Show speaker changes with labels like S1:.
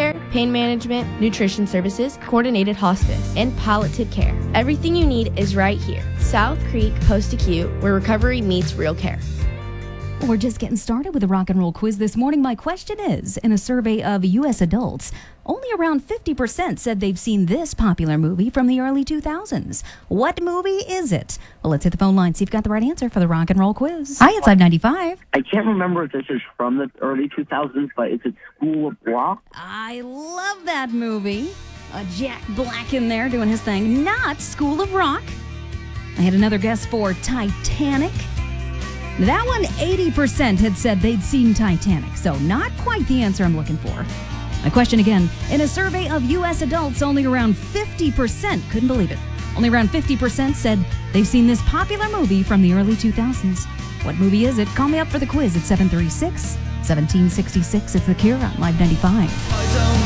S1: care, pain management, nutrition services, coordinated hospice, and palliative care. Everything you need is right here. South Creek Post-Acute, where recovery meets real care.
S2: We're just getting started with the rock and roll quiz this morning. My question is, in a survey of U.S. adults, only around 50% said they've seen this popular movie from the early 2000s. What movie is it? Well, let's hit the phone line, see if you've got the right answer for the rock and roll quiz. Hi, it's Live 95.
S3: I can't remember if this is from the early 2000s, but is it School of Rock?
S2: I love that movie. Jack Black in there doing his thing. Not School of Rock. I had another guess for Titanic. That one, 80% had said they'd seen Titanic, so not quite the answer I'm looking for. My question again, in a survey of U.S. adults, only around 50%, couldn't believe it, only around 50% said they've seen this popular movie from the early 2000s. What movie is it? Call me up for the quiz at 736-1766. It's The Cure on Live 95.